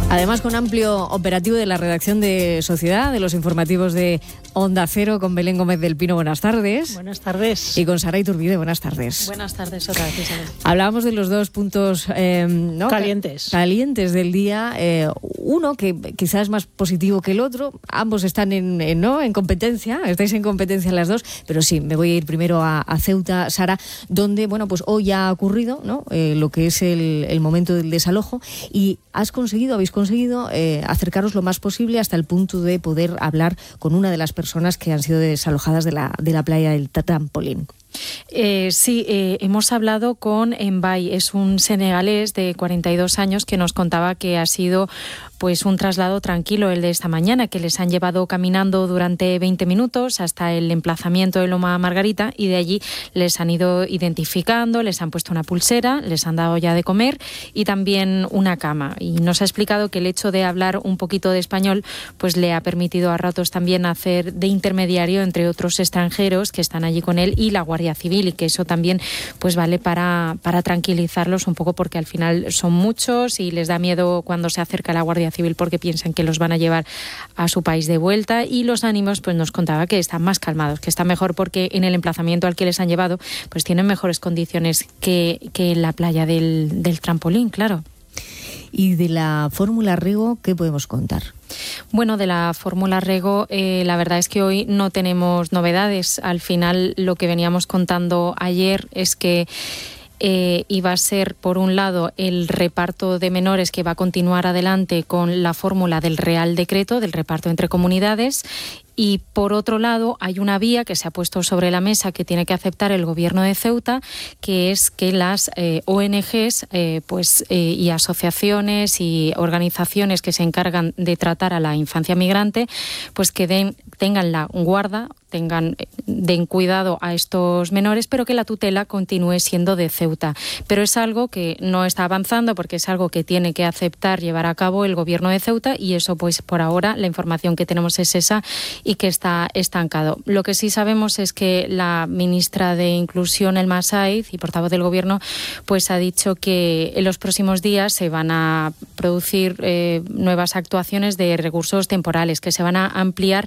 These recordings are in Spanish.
Además, con amplio operativo de la redacción de Sociedad, de los informativos de Onda Cero, con Belén Gómez del Pino. Buenas tardes. Buenas tardes. Y con Sara Iturbide. Buenas tardes. Buenas tardes otra vez, Isabel. Hablábamos de los dos puntos calientes del día. Uno que quizás es más positivo que el otro. Ambos están en competencia. Estáis en competencia las dos. Pero sí, me voy a ir primero a Ceuta, Sara, donde, pues hoy ha ocurrido, ¿no? Lo que es el momento del desalojo. Y habéis conseguido acercaros lo más posible hasta el punto de poder hablar con una de las personas que han sido desalojadas de la playa del Trampolín. Sí, hemos hablado con Mbay, es un senegalés de 42 años que nos contaba que ha sido un traslado tranquilo el de esta mañana, que les han llevado caminando durante 20 minutos hasta el emplazamiento de Loma Margarita y de allí les han ido identificando, les han puesto una pulsera, les han dado ya de comer y también una cama. Y nos ha explicado que el hecho de hablar un poquito de español le ha permitido a ratos también hacer de intermediario entre otros extranjeros que están allí con él y la Guardia Civil, y que eso también vale para tranquilizarlos un poco, porque al final son muchos y les da miedo cuando se acerca la Guardia Civil porque piensan que los van a llevar a su país de vuelta. Y los ánimos nos contaba que están más calmados, que está mejor porque en el emplazamiento al que les han llevado tienen mejores condiciones que en la playa del Trampolín, claro. Y de la Fórmula Rego, ¿qué podemos contar? Bueno, de la Fórmula Rego, la verdad es que hoy no tenemos novedades. Al final, lo que veníamos contando ayer es que iba a ser, por un lado, el reparto de menores que va a continuar adelante con la fórmula del Real Decreto, del reparto entre comunidades. Y por otro lado, hay una vía que se ha puesto sobre la mesa que tiene que aceptar el Gobierno de Ceuta, que es que las ONGs y asociaciones y organizaciones que se encargan de tratar a la infancia migrante, que tengan la guarda, den cuidado a estos menores, pero que la tutela continúe siendo de Ceuta. Pero es algo que no está avanzando porque es algo que tiene que aceptar, llevar a cabo el Gobierno de Ceuta, y eso por ahora la información que tenemos es esa y que está estancado. Lo que sí sabemos es que la ministra de Inclusión, Elma Saiz, y portavoz del Gobierno, ha dicho que en los próximos días se van a producir nuevas actuaciones de recursos temporales, que se van a ampliar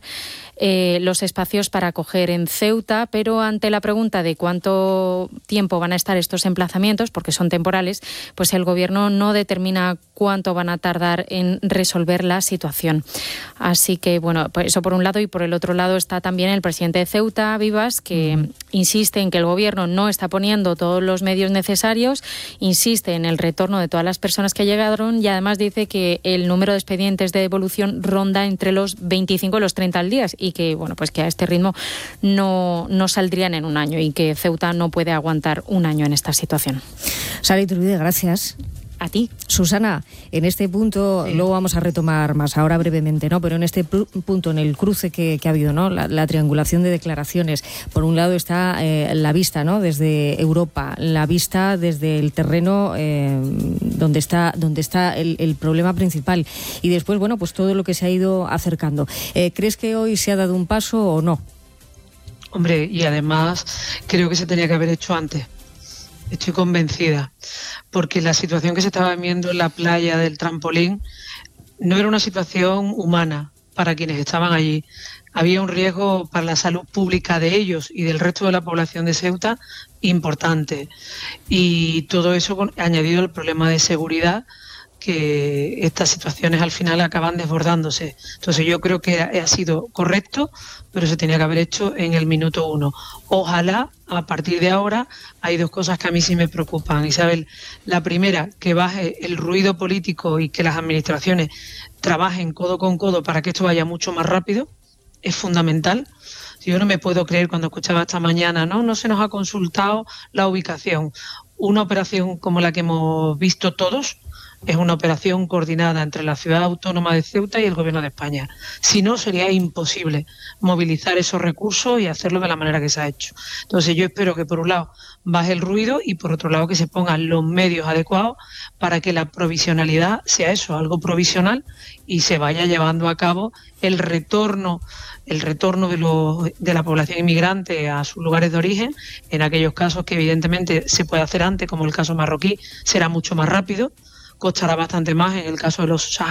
los espacios para acoger en Ceuta, pero ante la pregunta de cuánto tiempo van a estar estos emplazamientos, porque son temporales, el Gobierno no determina cuánto van a tardar en resolver la situación. Así que, eso por un lado, y por el otro lado está también el presidente de Ceuta, Vivas, que insiste en que el Gobierno no está poniendo todos los medios necesarios, insiste en el retorno de todas las personas que llegaron y además dice que el número de expedientes de devolución ronda entre los 25 y los 30 al día y que, que a este ritmo no saldrían en un año y que Ceuta no puede aguantar un año en esta situación. Sara Iturbide, gracias. A ti. Susana, en este punto, luego vamos a retomar más, ahora brevemente, ¿no? Pero en este punto, en el cruce que ha habido, ¿no? La triangulación de declaraciones. Por un lado está la vista, ¿no? Desde Europa, la vista desde el terreno donde está el problema principal. Y después, todo lo que se ha ido acercando. ¿Crees que hoy se ha dado un paso o no? Hombre, y además creo que se tenía que haber hecho antes. Estoy convencida, porque la situación que se estaba viendo en la playa del Trampolín no era una situación humana para quienes estaban allí. Había un riesgo para la salud pública de ellos y del resto de la población de Ceuta importante. Y todo eso añadido al problema de seguridad, que estas situaciones al final acaban desbordándose. Entonces yo creo que ha sido correcto, pero se tenía que haber hecho en el minuto 1. Ojalá, a partir de ahora, hay dos cosas que a mí sí me preocupan, Isabel. La primera, que baje el ruido político y que las administraciones trabajen codo con codo para que esto vaya mucho más rápido, es fundamental. Yo no me puedo creer cuando escuchaba esta mañana, no se nos ha consultado la ubicación. Una operación como la que hemos visto todos, es una operación coordinada entre la Ciudad Autónoma de Ceuta y el Gobierno de España. Si no, sería imposible movilizar esos recursos y hacerlo de la manera que se ha hecho. Entonces yo espero que por un lado baje el ruido y por otro lado que se pongan los medios adecuados para que la provisionalidad sea eso, algo provisional, y se vaya llevando a cabo el retorno de la población inmigrante a sus lugares de origen. En aquellos casos que evidentemente se puede hacer antes, como el caso marroquí, será mucho más rápido, costará bastante más en el caso de los